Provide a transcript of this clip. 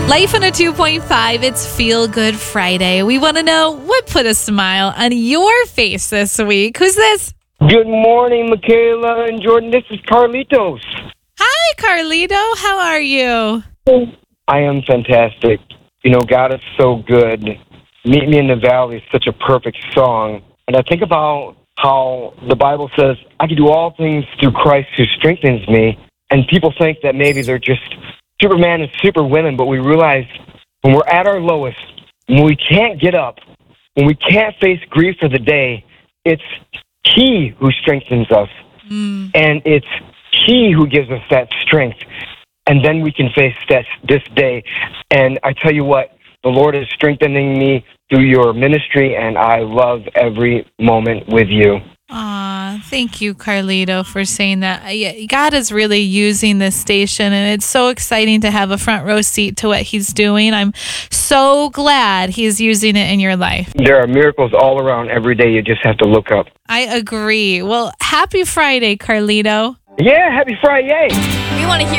Life on a 2.5, it's Feel Good Friday. We want to know what put a smile on your face this week. Who's this? Good morning, Michaela and Jordan. This is Carlitos. Hi, Carlito. How are you? I am fantastic. You know, God is so good. Meet Me in the Valley is such a perfect song. And I think about how the Bible says, I can do all things through Christ who strengthens me. And people think that maybe they're just Superman and Superwomen, but we realize when we're at our lowest, when we can't get up, when we can't face grief for the day, it's He who strengthens us. And it's He who gives us that strength. And then we can face this day. And I tell you what, the Lord is strengthening me through your ministry, and I love every moment with you. Aw, thank you, Carlito, for saying that. God is really using this station, and it's so exciting to have a front row seat to what He's doing. I'm so glad He's using it in your life. There are miracles all around every day. You just have to look up. I agree. Well, happy Friday, Carlito. Yeah, happy Friday. We want to hear